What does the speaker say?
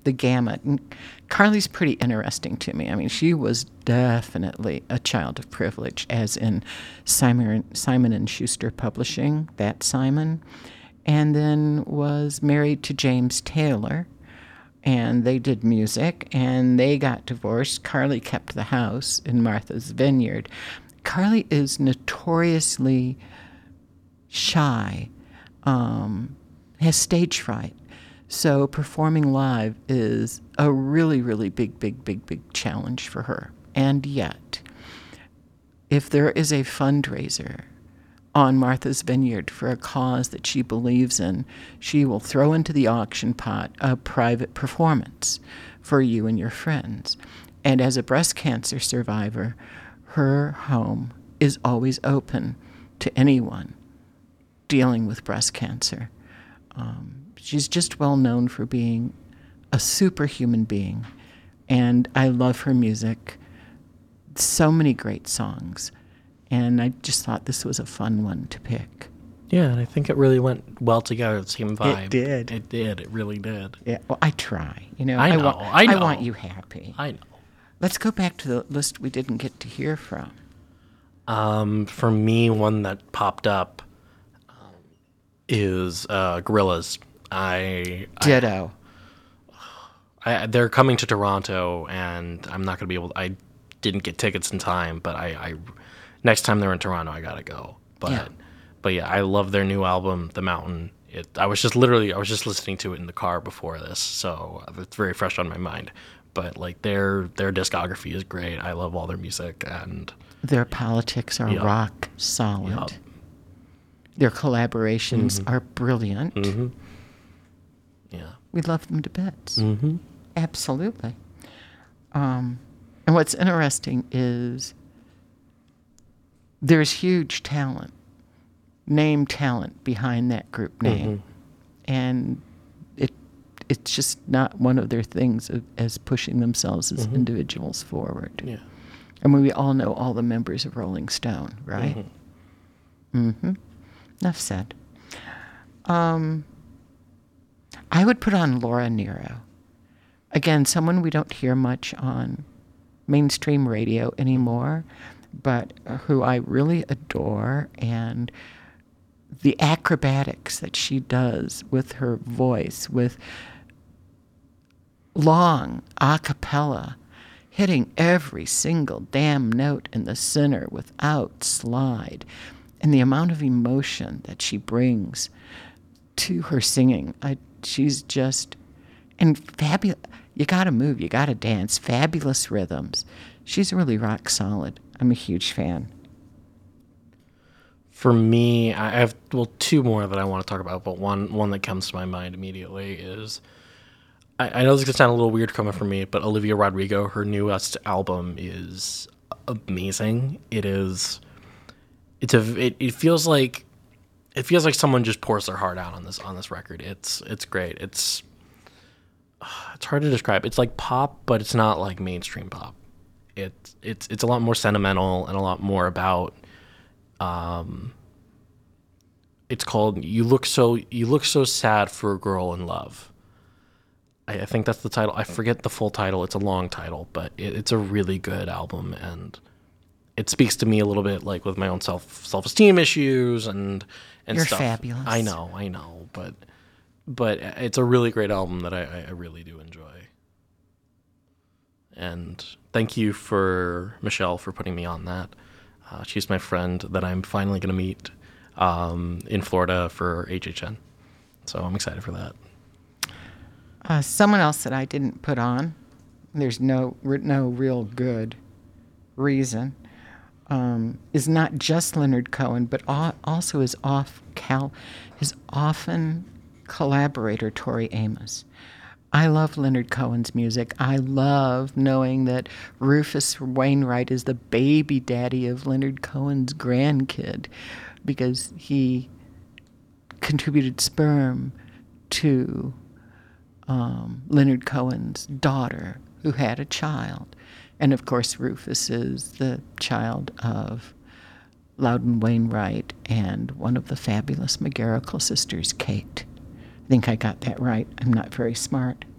the gamut. And Carly's pretty interesting to me. I mean, she was definitely a child of privilege, as in Simon and Schuster Publishing, that Simon, and then was married to James Taylor, and they did music, and they got divorced. Carly kept the house in Martha's Vineyard. Carly is notoriously shy, has stage fright. So performing live is a really, really big challenge for her. And yet, if there is a fundraiser on Martha's Vineyard for a cause that she believes in, she will throw into the auction pot a private performance for you and your friends. And as a breast cancer survivor, her home is always open to anyone dealing with breast cancer. She's just well known for being a superhuman being, and I love her music. So many great songs, and I just thought this was a fun one to pick. Yeah, and I think it really went well together, the same vibe. It did. It did. It really did. Yeah, well, I try. You know, I know. I want you happy. I know. Let's go back to the list we didn't get to hear from. For me, one that popped up is Gorillaz. Ditto. They're coming to Toronto, and I'm not going to be able to, I didn't get tickets in time, but I next time they're in Toronto, I got to go. But yeah, I love their new album, The Mountain. I was just listening to it in the car before this, so it's very fresh on my mind. But like their discography is great. I love all their music, and their politics are rock solid. Yep. Their collaborations are brilliant. Mm-hmm. Yeah, we love them to bits. Mm-hmm. Absolutely. And what's interesting is there's huge talent, name talent behind that group name, and it's just not one of their things as pushing themselves as individuals forward. Yeah. I mean, we all know all the members of Rolling Stone, right? Enough said. I would put on Laura Nyro. Again, someone we don't hear much on mainstream radio anymore, but who I really adore, and the acrobatics that she does with her voice, with long a cappella, hitting every single damn note in the center without slide, and the amount of emotion that she brings to her singing. She's just, and fabulous. You gotta move, you gotta dance, fabulous rhythms. She's really rock solid. I'm a huge fan. For me, I have two more that I want to talk about, but one that comes to my mind immediately is, I know this is gonna sound a little weird coming from me, but Olivia Rodrigo, her newest album is amazing. It feels like someone just pours their heart out on this record. It's great. It's hard to describe. It's like pop, but it's not like mainstream pop. It's a lot more sentimental and a lot more about. It's called "You Look So Sad for a Girl in Love." I think that's the title. I forget the full title. It's a long title, but it's a really good album, and it speaks to me a little bit, like with my own self-esteem issues and You're stuff. Fabulous. I know, but it's a really great album that I really do enjoy. And thank you for Michelle for putting me on that. She's my friend that I'm finally going to meet in Florida for HHN. So I'm excited for that. Someone else that I didn't put on, there's no real good reason, is not just Leonard Cohen, but also his often collaborator, Tori Amos. I love Leonard Cohen's music. I love knowing that Rufus Wainwright is the baby daddy of Leonard Cohen's grandkid, because he contributed sperm to Leonard Cohen's daughter, who had a child. And of course, Rufus is the child of Loudon Wainwright and one of the fabulous McGarrigle sisters, Kate. I think I got that right. I'm not very smart.